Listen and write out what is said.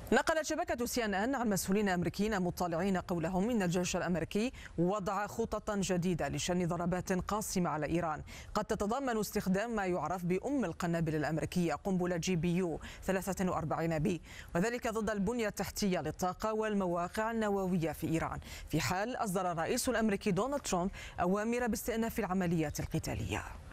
نقلت شبكة CNN عن مسؤولين أمريكيين مطلعين قولهم إن الجيش الأمريكي وضع خططا جديدة لشن ضربات قاسمة على إيران قد تتضمن استخدام ما يعرف بأم القنابل الأمريكية قنبلة GBU 43B، وذلك ضد البنية التحتية للطاقة والمواقع النووية في إيران، في حال أصدر الرئيس الأمريكي دونالد ترامب أوامر باستئناف العمليات القتالية.